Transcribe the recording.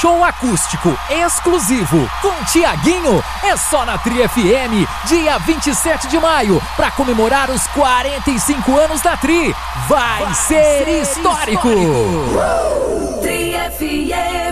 show acústico exclusivo com Tiaguinho é só na Tri FM, dia 27 de maio, para comemorar os 45 anos da Tri. Vai ser histórico! Tri FM.